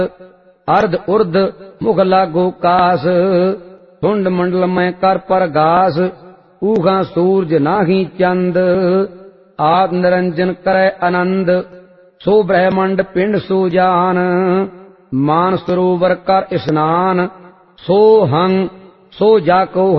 अर्ध उर्ध मुख लागो कास, सुंड मंडल में कर परगास, ऊगा सूरज नाही चंद, आद निरंजन करे आनंद, सो ब्रह्मंड पिंड सो जान, मान सरोवर कर स्नान, सो हंग सो जाको